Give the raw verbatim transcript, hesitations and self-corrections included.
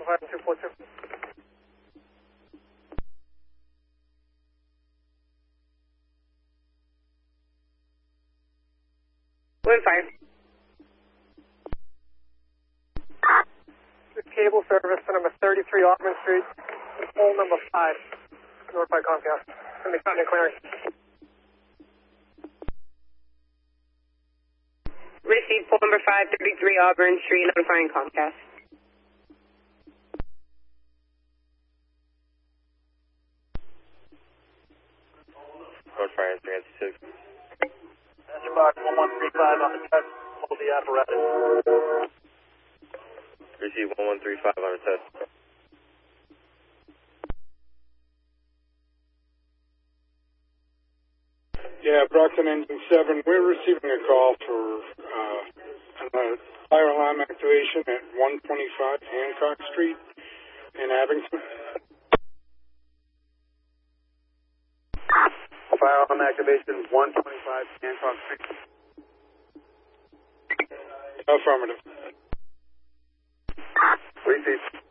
five two four two. Wind fire. Cable service to number thirty-three Auburn Street, pole number five, notify Comcast. And the continent clearing. Receive pole number five, thirty-three Auburn Street, notifying Comcast. Road fire three six. Master box one one three five on the test. Hold the apparatus. Receive one one three five on the test. Yeah, Brockton Engine seven, we're receiving a call for uh, a fire alarm activation at one twenty-five Hancock Street in Abington. Fire alarm activation one twenty-five Hancock Street. Affirmative. Receive.